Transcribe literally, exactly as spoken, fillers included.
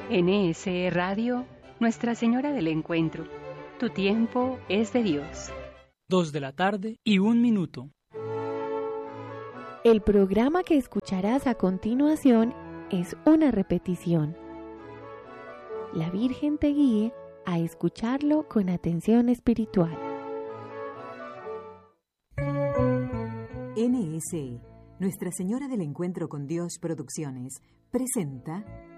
N S E Radio, Nuestra Señora del Encuentro. Tu tiempo es de Dios. Dos de la tarde y un minuto. El programa que escucharás a continuación es una repetición. La Virgen te guíe a escucharlo con atención espiritual. N S E, Nuestra Señora del Encuentro con Dios Producciones, presenta